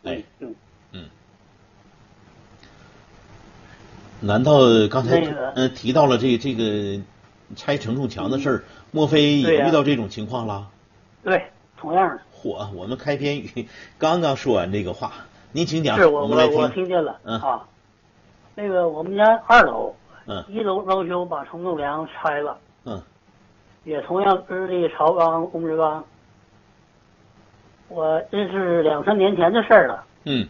哎，难道刚才提到了这个拆承重墙的事儿，莫非也遇到这种情况了？ 对，同样的。 嚯，我们开篇语刚刚说完这个话，您请讲。 是我们来听。 我听见了。啊，那个我们家2楼，1楼装修把承重梁拆了。也同样是这个朝钢、工字钢。这是2、3年前的事儿了。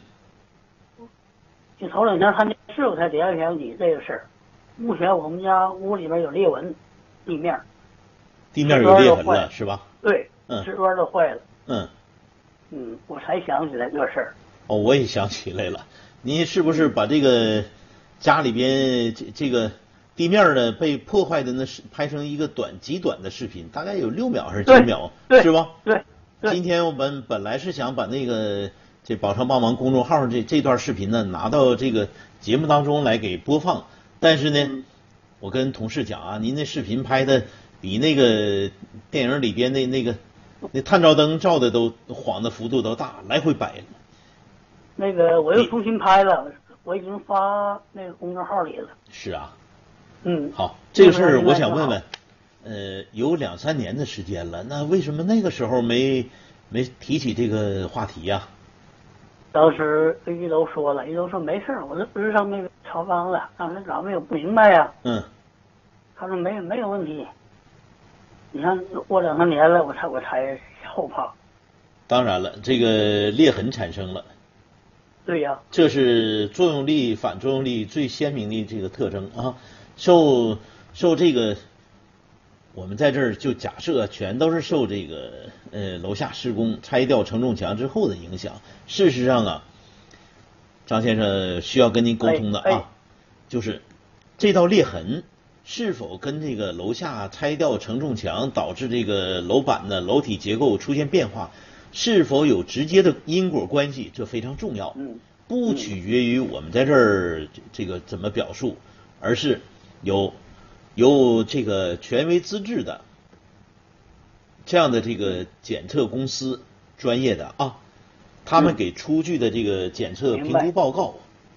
就头2天看见师傅才联系想起这个事儿。目前我们家屋里边有裂纹，地面有裂痕了是吧？ 对，瓷砖都坏了。我才想起来这事儿。 我也想起来了。您是不是把这个家里边这个地面的被破坏的拍成一个极短的视频，大概有6秒还是9秒，是吧？ 对。 今天我们本来是想把那个这宝昌帮忙公众号这段视频呢拿到这个节目当中来给播放，但是呢，我跟同事讲啊，您那视频拍的比那个电影里边那探照灯照的都晃的幅度都大，来回摆了。 那个我又重新拍了，我已经发那个公众号里了。 是啊。 好， 这个事儿我想问问，有2、3年的时间了，那为什么那个时候没提起这个话题呀？ 当时1楼说了，1楼说没事，我这不是上那个朝钢了，当时咱们也不明白呀。他说没有问题。你看过2、3年了，我才后怕。 当然了，这个裂痕产生了。 对呀。 这是作用力反作用力最鲜明的这个特征啊。受这个，我们在这儿就假设全都是受这个楼下施工拆掉承重墙之后的影响。事实上啊，张先生需要跟您沟通的啊，就是这道裂痕是否跟这个楼下拆掉承重墙导致这个楼板的楼体结构出现变化，是否有直接的因果关系，这非常重要。不取决于我们在这儿这个怎么表述，而是有这个权威资质的这样的这个检测公司，专业的啊，他们给出具的这个检测评估报告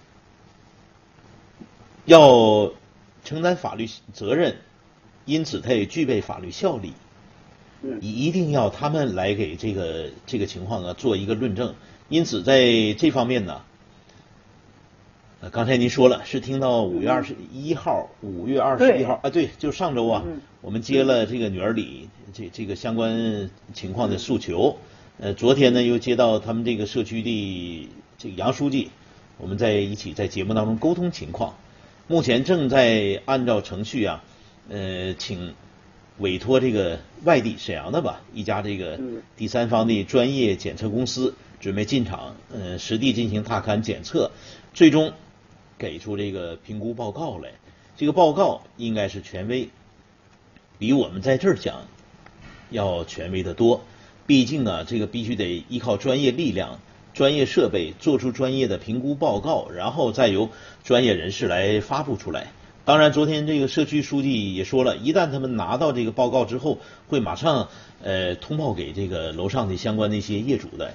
要承担法律责任，因此它也具备法律效力。一定要他们来给这个情况呢做一个论证。因此在这方面呢，刚才您说了是听到5月21号啊，对，就上周啊，我们接了这个女儿里这个相关情况的诉求。昨天呢又接到他们这个社区的这个杨书记，我们在一起在节目当中沟通情况。目前正在按照程序啊，请委托这个外地沈阳的吧一家这个第三方的专业检测公司准备进场，实地进行踏勘检测，最终给出这个评估报告来。这个报告应该是权威，比我们在这儿讲要权威的多。毕竟啊，这个必须得依靠专业力量、专业设备做出专业的评估报告，然后再由专业人士来发布出来。当然，昨天这个社区书记也说了，一旦他们拿到这个报告之后，会马上通报给这个楼上的相关的一些业主的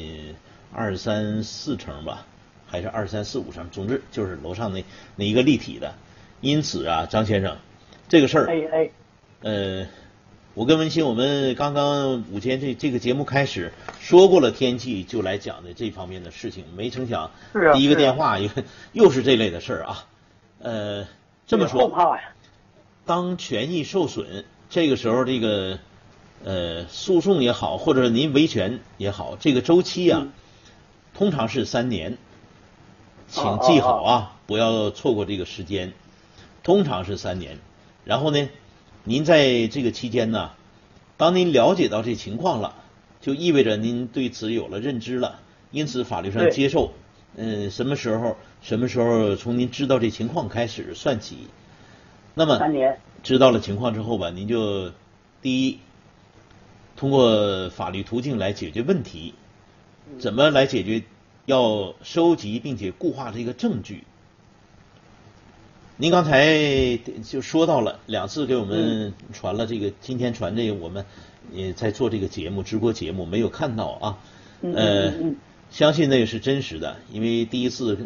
，2、3、4层吧，还是2、3、4、5层，总之就是楼上那一个立体的。因此啊，张先生，这个事儿，我跟文清，我们刚刚午间这个节目开始说过了天气，就来讲的这方面的事情，没成想第一个电话又是这类的事儿啊。这么说，当权益受损，这个时候这个诉讼也好，或者您维权也好，这个周期啊，通常是3年，请记好啊，不要错过这个时间。通常是3年，然后呢，您在这个期间呢，当您了解到这情况了，就意味着您对此有了认知了，因此法律上接受，什么时候从您知道这情况开始算起。那么3年知道了情况之后吧，您就第一，通过法律途径来解决问题。怎么来解决？要收集并且固化这个证据。您刚才就说到了2次给我们传了这个，今天传这个我们也在做这个节目直播节目没有看到啊。 相信那个是真实的，因为第一次